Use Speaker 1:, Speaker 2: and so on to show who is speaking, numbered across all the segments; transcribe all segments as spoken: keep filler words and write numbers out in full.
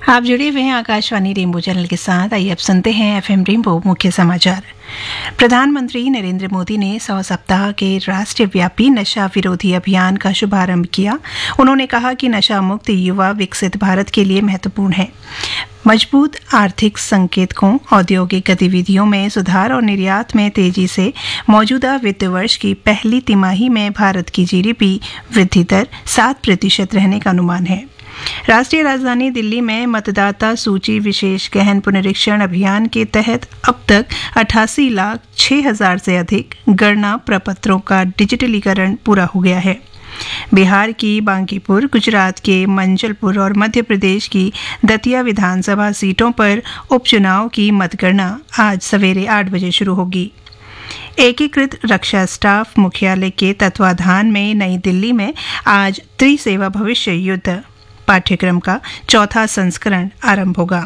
Speaker 1: आप जुड़े हुए हैं आकाशवाणी रेनबो चैनल के साथ। आइए अब सुनते हैं एफएम रेनबो मुख्य समाचार। प्रधानमंत्री नरेंद्र मोदी ने सौ सप्ताह के राष्ट्रीय व्यापी नशा विरोधी अभियान का शुभारंभ किया। उन्होंने कहा कि नशा मुक्त युवा विकसित भारत के लिए महत्वपूर्ण है। मजबूत आर्थिक संकेतकों, औद्योगिक गतिविधियों में सुधार और निर्यात में तेजी से मौजूदा वित्त वर्ष की पहली तिमाही में भारत की जीडीपी वृद्धि दर सात प्रतिशत रहने का अनुमान है। राष्ट्रीय राजधानी दिल्ली में मतदाता सूची विशेष गहन पुनरीक्षण अभियान के तहत अब तक अठासी लाख छह हजार से अधिक गणना प्रपत्रों का डिजिटलीकरण पूरा हो गया है। बिहार की बांकीपुर, गुजरात के मंजलपुर और मध्य प्रदेश की दतिया विधानसभा सीटों पर उपचुनाव की मतगणना आज सवेरे आठ बजे शुरू होगी। एकीकृत रक्षा स्टाफ मुख्यालय के तत्वाधान में नई दिल्ली में आज त्रिसेवा भविष्य युद्ध पाठ्यक्रम का चौथा संस्करण आरंभ होगा।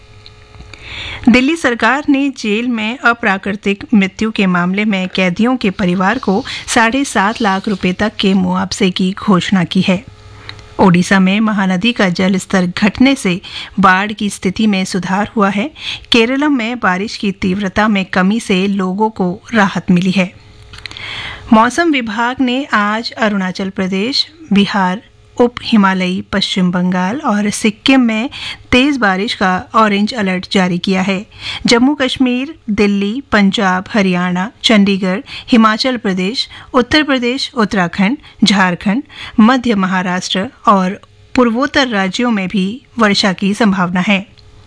Speaker 1: दिल्ली सरकार ने जेल में अप्राकृतिक मृत्यु के मामले में कैदियों के परिवार को साढ़े सात लाख रुपए तक के मुआवजे की घोषणा की है। ओडिशा में महानदी का जल स्तर घटने से बाढ़ की स्थिति में सुधार हुआ है। केरलम में बारिश की तीव्रता में कमी से लोगों को राहत मिली है। मौसम विभाग ने आज अरुणाचल प्रदेश, बिहार, उप हिमालयी पश्चिम बंगाल और सिक्किम में तेज बारिश का ऑरेंज अलर्ट जारी किया है। जम्मू कश्मीर, दिल्ली, पंजाब, हरियाणा, चंडीगढ़, हिमाचल प्रदेश, उत्तर प्रदेश, उत्तराखंड, झारखंड, मध्य महाराष्ट्र और पूर्वोत्तर राज्यों में भी वर्षा की संभावना है।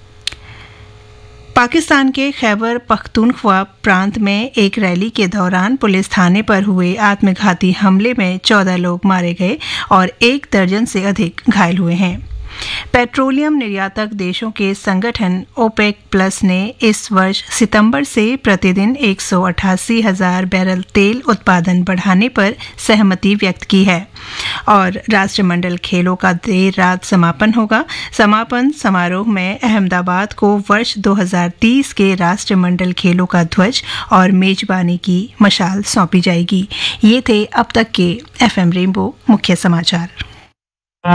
Speaker 1: पाकिस्तान के खैबर पख्तूनख्वा प्रांत में एक रैली के दौरान पुलिस थाने पर हुए आत्मघाती हमले में चौदह लोग मारे गए और एक दर्जन से अधिक घायल हुए हैं। पेट्रोलियम निर्यातक देशों के संगठन ओपेक प्लस ने इस वर्ष सितंबर से प्रतिदिन एक सौ अठासी हजार बैरल तेल उत्पादन बढ़ाने पर सहमति व्यक्त की है और राष्ट्रमंडल खेलों का देर रात समापन होगा। समापन समारोह में अहमदाबाद को वर्ष दो हज़ार तीस के राष्ट्रमंडल खेलों का ध्वज और मेजबानी की मशाल सौंपी जाएगी। ये थे अब तक के एफएम रेनबो मुख्य समाचार।